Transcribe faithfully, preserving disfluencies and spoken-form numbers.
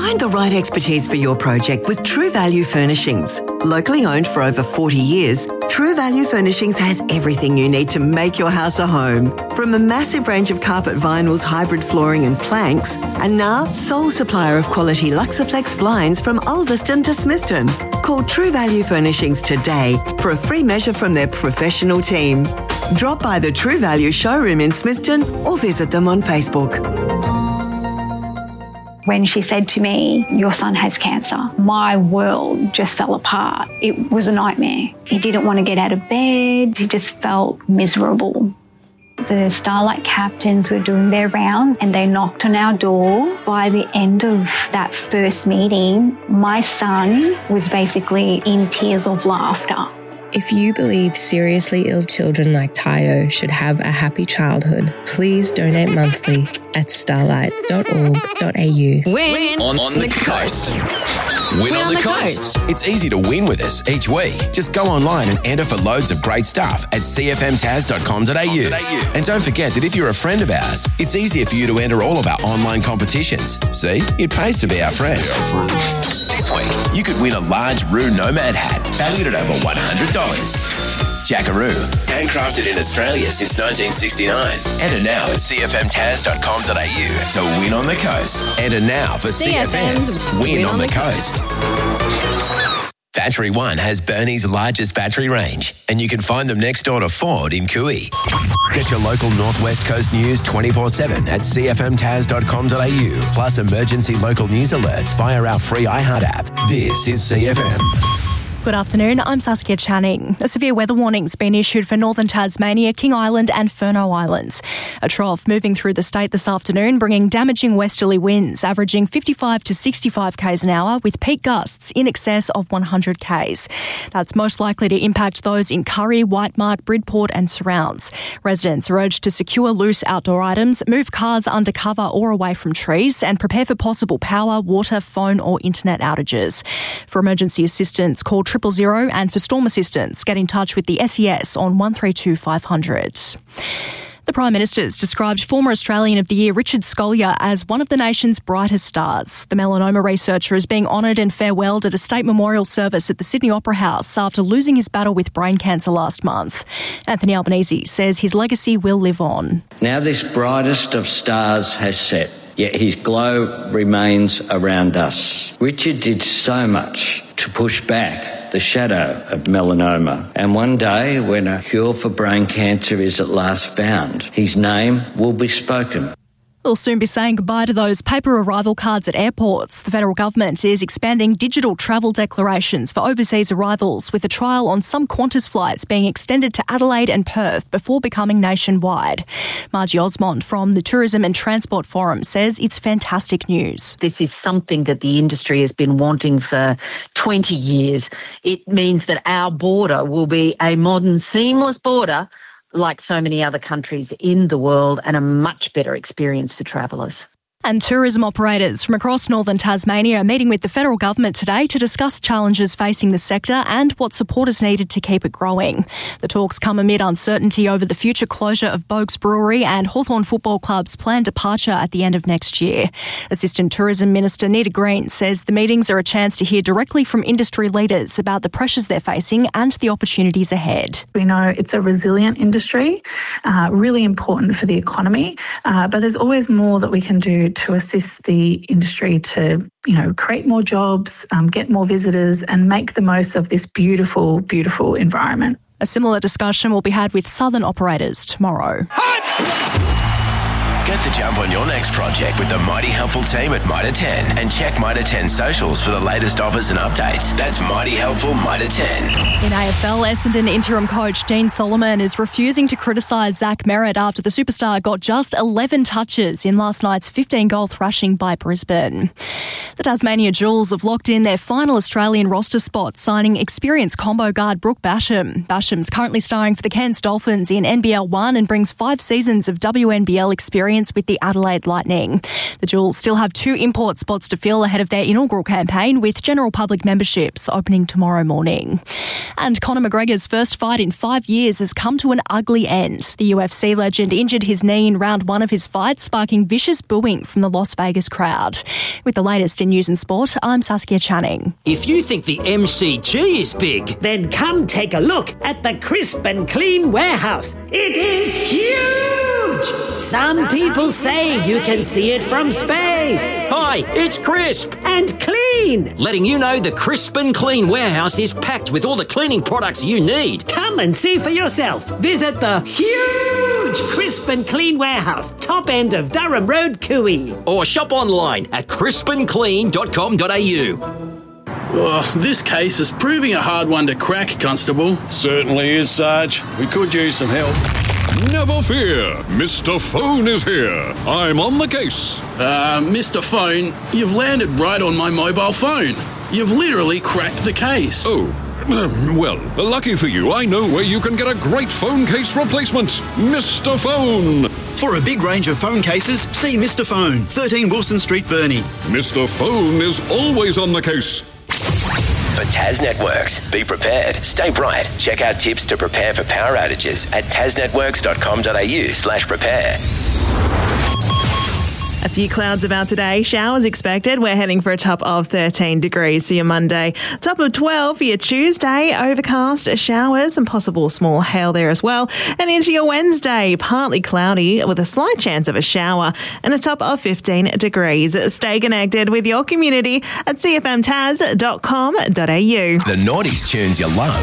Find the right expertise for your project with True Value Furnishings. Locally owned for over forty years, True Value Furnishings has everything you need to make your house a home. From a massive range of carpet vinyls, hybrid flooring and planks, and now sole supplier of quality Luxaflex blinds from Ulverston to Smithton. Call True Value Furnishings today for a free measure from their professional team. Drop by the True Value showroom in Smithton or visit them on Facebook. When she said to me, your son has cancer, my world just fell apart. It was a nightmare. He didn't want to get out of bed. He just felt miserable. The Starlight captains were doing their rounds and they knocked on our door. By the end of that first meeting, my son was basically in tears of laughter. If you believe seriously ill children like Tayo should have a happy childhood, please donate monthly at starlight dot org dot a u. Win on, on the coast. Win, win on, on the, the coast. coast. It's easy to win with us each week. Just go online and enter for loads of great stuff at c f m taz dot com dot a u. And don't forget that if you're a friend of ours, it's easier for you to enter all of our online competitions. See, it pays to be our friend. This week, you could win a large Roo Nomad hat valued at over one hundred dollars. Jackaroo, handcrafted in Australia since nineteen sixty-nine. Enter now at c f m taz dot com dot a u to win on the coast. Enter now for C F M's Win, win on, on the, the Coast. coast. Battery One has Burnie's largest battery range, and you can find them next door to Ford in Cooey. Get your local Northwest Coast news twenty-four seven at c f m taz dot com dot a u, plus emergency local news alerts via our free iHeart app. This is C F M. Good afternoon, I'm Saskia Channing. A severe weather warning's been issued for northern Tasmania, King Island and Furneaux Islands. A trough moving through the state this afternoon, bringing damaging westerly winds averaging fifty-five to sixty-five k's an hour with peak gusts in excess of one hundred k's. That's most likely to impact those in Curry, Whitemark, Bridport and surrounds. Residents are urged to secure loose outdoor items, move cars under cover or away from trees and prepare for possible power, water, phone or internet outages. For emergency assistance, call triple zero and for storm assistance, get in touch with the S E S on one three two five hundred. The Prime Minister's described former Australian of the Year Richard Scolyer as one of the nation's brightest stars. The melanoma researcher is being honoured and farewelled at a state memorial service at the Sydney Opera House after losing his battle with brain cancer last month. Anthony Albanese says his legacy will live on. Now this brightest of stars has set, yet his glow remains around us. Richard did so much to push back the shadow of melanoma. And one day, when a cure for brain cancer is at last found, his name will be spoken. We'll soon be saying goodbye to those paper arrival cards at airports. The federal government is expanding digital travel declarations for overseas arrivals, with a trial on some Qantas flights being extended to Adelaide and Perth before becoming nationwide. Margie Osmond from the Tourism and Transport Forum says it's fantastic news. This is something that the industry has been wanting for twenty years. It means that our border will be a modern, seamless border like so many other countries in the world, and a much better experience for travellers. And tourism operators from across northern Tasmania are meeting with the federal government today to discuss challenges facing the sector and what support is needed to keep it growing. The talks come amid uncertainty over the future closure of Bogues Brewery and Hawthorn Football Club's planned departure at the end of next year. Assistant Tourism Minister Nita Green says the meetings are a chance to hear directly from industry leaders about the pressures they're facing and the opportunities ahead. We know it's a resilient industry, uh, really important for the economy, uh, but there's always more that we can do to assist the industry to, you know, create more jobs, um, get more visitors and make the most of this beautiful, beautiful environment. A similar discussion will be had with southern operators tomorrow. Get the jump on your next project with the Mighty Helpful team at Mitre ten and check Mitre ten socials for the latest offers and updates. That's Mighty Helpful Mitre ten. In A F L, Essendon interim coach Dean Solomon is refusing to criticise Zach Merritt after the superstar got just eleven touches in last night's fifteen-goal thrashing by Brisbane. The Tasmania Jewels have locked in their final Australian roster spot, signing experienced combo guard Brooke Basham. Basham's currently starring for the Cairns Dolphins in N B L one and brings five seasons of W N B L experience Giants with the Adelaide Lightning. The Jewels still have two import spots to fill ahead of their inaugural campaign, with general public memberships opening tomorrow morning. And Conor McGregor's first fight in five years has come to an ugly end. The U F C legend injured his knee in round one of his fight, sparking vicious booing from the Las Vegas crowd. With the latest in news and sport, I'm Saskia Channing. If you think the M C G is big, then come take a look at the Crisp and Clean warehouse. It is huge! Some people say you can see it from space. Hi, it's Crisp and Clean, letting you know the Crisp and Clean warehouse is packed with all the cleaning products you need. Come and see for yourself. Visit the huge Crisp and Clean warehouse, top end of Durham Road, Cooey. Or shop online at crisp and clean dot com dot a u. Oh, this case is proving a hard one to crack, Constable. Certainly is, Sarge. We could use some help. Never fear, Mister Phone is here. I'm on the case. Uh, Mister Phone, you've landed right on my mobile phone. You've literally cracked the case. Oh, well, lucky for you, I know where you can get a great phone case replacement. Mister Phone. For a big range of phone cases, see Mister Phone, thirteen Wilson Street, Burnie. Mister Phone is always on the case. For Tas Networks, be prepared, stay bright. Check out tips to prepare for power outages at tasnetworks dot com dot a u slash prepare. A few clouds about today. Showers expected. We're heading for a top of thirteen degrees for your Monday. Top of twelve for your Tuesday. Overcast, showers and possible small hail there as well. And into your Wednesday, partly cloudy with a slight chance of a shower and a top of fifteen degrees. Stay connected with your community at c f m tas dot com dot a u. The noughties tunes you love.